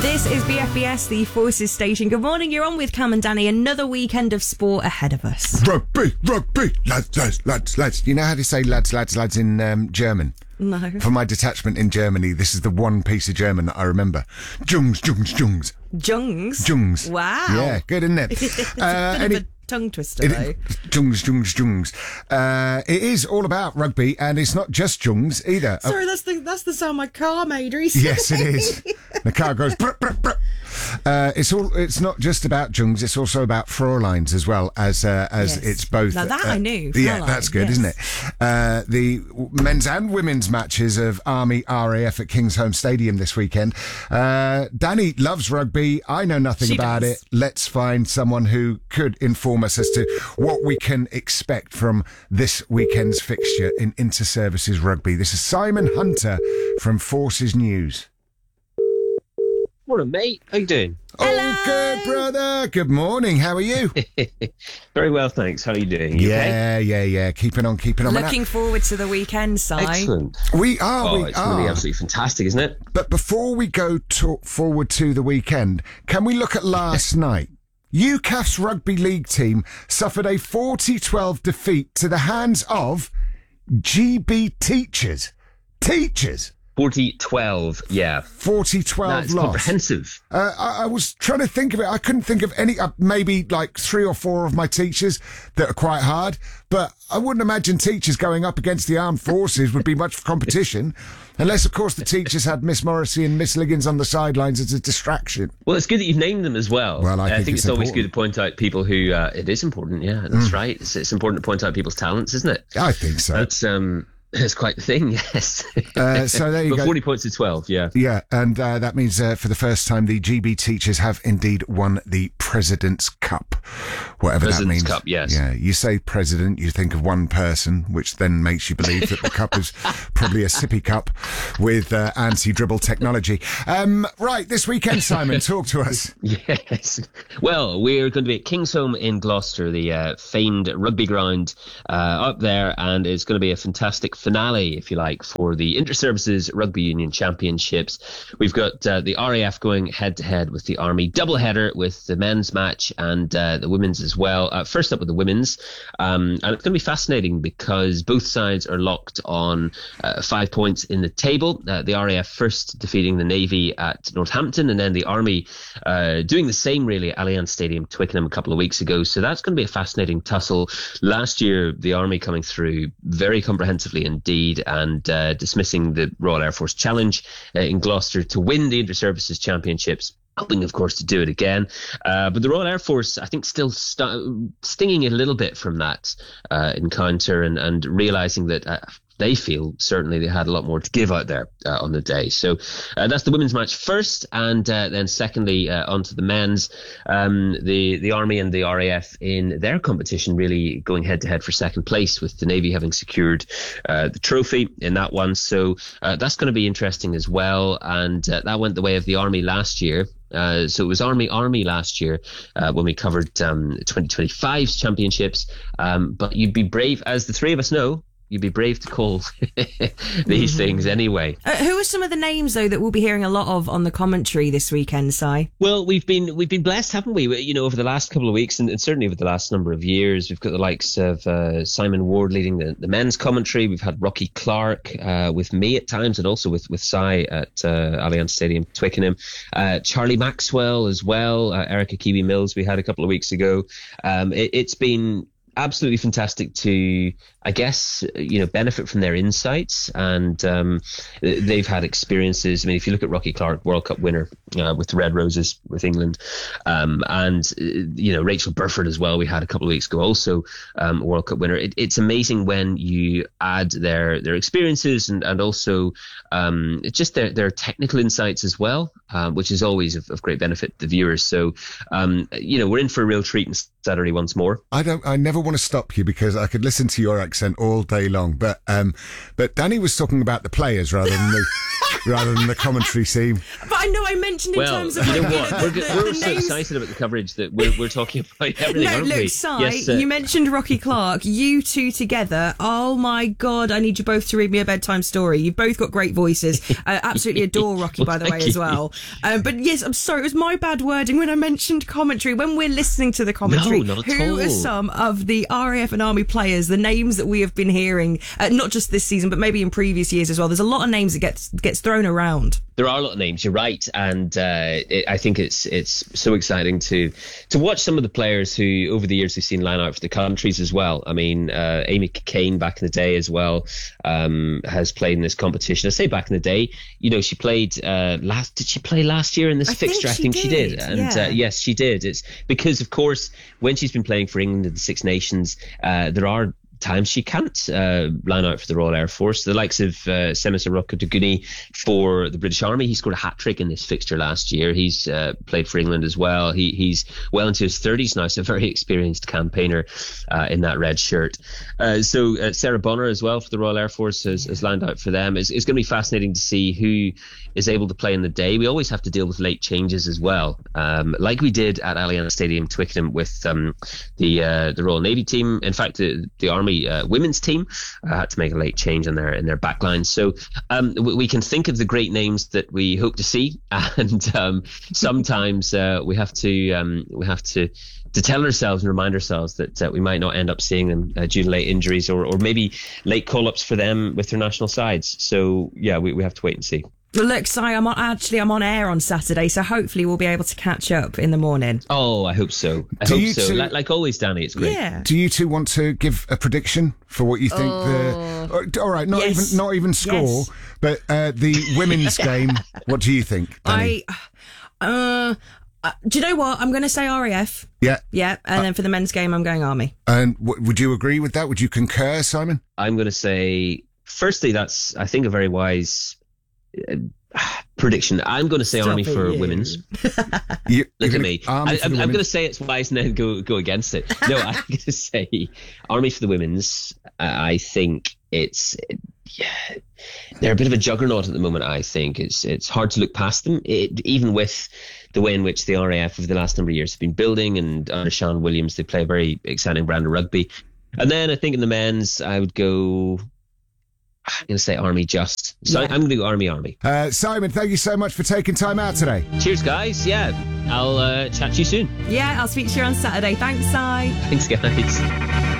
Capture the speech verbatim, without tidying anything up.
This is B F B S, the Forces Station. Good morning, you're on with Cam and Danny. Another weekend of sport ahead of us. Rugby, rugby, lads, lads, lads, lads. You know how to say lads, lads, lads in um, German? No. For my detachment in Germany, this is the one piece of German that I remember. Jungs, jungs, jungs. Jungs? Jungs. Wow. Yeah, good, isn't it? It's uh, a bit any- of a tongue twister, It, though. jungs, jungs, jungs. Uh, it is all about rugby, and it's not just jungs either. Sorry, that's the that's the sound my car made recently. Yes, it is. The car goes. Bruh, bruh, bruh. Uh, it's all. It's not just about jungs. It's also about Fräuleins as well as uh, as Yes. it's both. Now that uh, I knew. Yeah, Fräulein, that's good, yes. isn't it? Uh, the men's and women's matches of Army R A F at Kingsholm Stadium this weekend. Uh, Danny loves rugby. I know nothing She about does. it. Let's find someone who could inform us as to what we can expect from this weekend's fixture in inter-services rugby. This is Simon Hunter from Forces News. Morning, mate. How you doing? Hello. Oh, good, brother. Good morning. How are you? Very well, thanks. How are you doing? You yeah, yeah, yeah. Keeping on, keeping on. Looking forward to the weekend, Si. okay? Excellent. We are, Oh, we it's going to be are. absolutely fantastic, isn't it? But before we go to, forward to the weekend, can we look at last night? U C A F's rugby league team suffered a forty twelve defeat to the hands of G B teachers. Teachers. forty twelve, yeah. forty twelve That's loss. comprehensive. Uh, I, I was trying to think of it. I couldn't think of any, uh, maybe like three or four of my teachers that are quite hard, but I wouldn't imagine teachers going up against the armed forces would be much competition, unless, of course, the teachers had Miss Morrissey and Miss Liggins on the sidelines as a distraction. Well, it's good that you've named them as well. Well, I Uh, think think it's it's, always important. good to point out people who, uh, it is important, yeah, that's right. It's, it's important to point out people's talents, isn't it? I think so. That's, um, that's quite the thing, yes. Uh, so there you but go. forty points to twelve, yeah. Yeah, and uh, that means uh, for the first time, the G B teachers have indeed won the President's Cup, whatever that President's means. Cup, yes. Yeah, you say president, you think of one person, which then makes you believe that the cup is probably a sippy cup with uh, anti-dribble technology. Um, right, this weekend, Simon, talk to us. Yes. Well, we're going to be at Kingsholm in Gloucester, the uh, famed rugby ground uh, up there, and it's going to be a fantastic finale, if you like, for the Inter-Services Rugby Union Championships. We've got uh, the R A F going head-to-head with the Army, double-header with the men's match and uh, the women's as well. Uh, first up with the women's, um, and it's going to be fascinating because both sides are locked on uh, five points in the table. Uh, the R A F first defeating the Navy at Northampton, and then the Army uh, doing the same really at Allianz Stadium, Twickenham a couple of weeks ago. So that's going to be a fascinating tussle. Last year, the Army coming through very comprehensively indeed and uh, dismissing the Royal Air Force Challenge uh, in Gloucester to win the Inter-Services Championships. Hoping, of course, to do it again. Uh, but the Royal Air Force, I think, still st- stinging a little bit from that uh, encounter and, and realising that uh, they feel certainly they had a lot more to give out there uh, on the day. So uh, that's the women's match first. And uh, then secondly, uh, onto the men's. Um, the, the Army and the R A F in their competition really going head-to-head for second place, with the Navy having secured uh, the trophy in that one. So uh, that's going to be interesting as well. And uh, that went the way of the Army last year. Uh, so it was Army Army last year uh, when we covered um, twenty twenty-five's championships. Um, but you'd be brave, as the three of us know, you'd be brave to call these things anyway. Uh, who are some of the names, though, that we'll be hearing a lot of on the commentary this weekend, Si? Well, we've been we've been blessed, haven't we? You know, over the last couple of weeks, and, and certainly over the last number of years, we've got the likes of uh, Simon Ward leading the, the men's commentary. We've had Rocky Clark uh, with me at times, and also with with Si at uh, Allianz Stadium, Twickenham. Uh, Charlie Maxwell as well. Uh, Erica Kiwi Mills we had a couple of weeks ago. Um, it, it's been absolutely fantastic to, I guess, you know, benefit from their insights. And um, they've had experiences. I mean, if you look at Rocky Clark, World Cup winner uh, with the Red Roses with England, um, and, uh, you know, Rachel Burford as well, we had a couple of weeks ago, also um, a World Cup winner. It, it's amazing when you add their their experiences and, and also um, just their, their technical insights as well, uh, which is always of, of great benefit to the viewers. So, um, you know, we're in for a real treat on Saturday once more. I don't. I never want to stop you because I could listen to your accent all day long. But um, but Danny was talking about the players rather than the. rather than the commentary team. But I know I mentioned in Well, terms of you know like, what? the, We're, the, go- the, we're the so names. excited about the coverage that we're, we're talking about everything, No, aren't look, we? Si, Yes, uh, you mentioned Rocky Clark. You two together. Oh my God, I need you both to read me a bedtime story. You've both got great voices. I absolutely adore Rocky, by the Well, way, thank as you. well. Um, but yes, I'm sorry, it was my bad wording when I mentioned commentary. When we're listening to the commentary, No, not at who all. are some of the R A F and Army players, the names that we have been hearing, uh, not just this season, but maybe in previous years as well? There's a lot of names that gets gets thrown around. There are a lot of names. You're right, and uh, it, I think it's it's so exciting to to watch some of the players who over the years we've seen line out for the countries as well. I mean, uh, Amy Kane back in the day as well um, has played in this competition. I say back in the day, you know, she played uh, last. Did she play last year in this I think fixture? I she think she did, did, and yeah. uh, yes, she did. It's because, of course, when she's been playing for England in the Six Nations, uh, there are times she can't uh, line out for the Royal Air Force. The likes of uh, Semis Arokuduguni for the British Army. He scored a hat-trick in this fixture last year. He's uh, played for England as well. He, he's well into his thirties now, so a very experienced campaigner uh, in that red shirt. Uh, so uh, Sarah Bonner as well for the Royal Air Force has, has lined out for them. It's, it's going to be fascinating to see who is able to play in the day. We always have to deal with late changes as well, um, like we did at Allianz Stadium, Twickenham, with um, the uh, the Royal Navy team. In fact, the, the Army Uh, women's team uh, had to make a late change in their in their backline. So um, we, we can think of the great names that we hope to see, and um, sometimes uh, we have to um, we have to to tell ourselves and remind ourselves that uh, we might not end up seeing them uh, due to late injuries or or maybe late call-ups for them with their national sides. So yeah, we, we have to wait and see. Well, look, Si, I'm on, actually I'm on air on Saturday, so hopefully we'll be able to catch up in the morning. Oh, I hope so. I Do hope you so. two- Like, like always, Danny, it's great. Yeah. Do you two want to give a prediction for what you think the? uh, All right, not Yes. even not even score, Yes. but uh, the women's game. What do you think, Danny? I, uh, uh, do you know what? I'm going to say R A F. Yeah, Yeah, and then for the men's game, I'm going Army. and w- would you agree with that? Would you concur, Simon? I'm going to say, firstly, that's, I think, a very wise uh, prediction. I'm going to say Stop Army it, for you. women's. You, Look you're at gonna- me. Army I, for I'm, the I'm women. going to say it's wise and then go go against it. No, I'm going to say Army for the women's. Uh, I think it's yeah, they're a bit of a juggernaut at the moment. I think it's it's hard to look past them, it, even with the way in which the R A F over the last number of years have been building, and under Sean Williams they play a very exciting brand of rugby. And then I think in the men's, I would go. I'm going to say Army just. So Yeah. I'm going to go Army, Army. Uh, Simon, thank you so much for taking time out today. Cheers, guys. Yeah, I'll uh, chat to you soon. Yeah, I'll speak to you on Saturday. Thanks, Si. Thanks, guys.